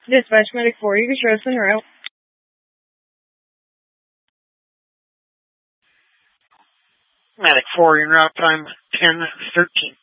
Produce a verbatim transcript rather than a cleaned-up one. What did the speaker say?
Dispatch Medic four, you can show us en route. Medic four, en route time ten thirteen.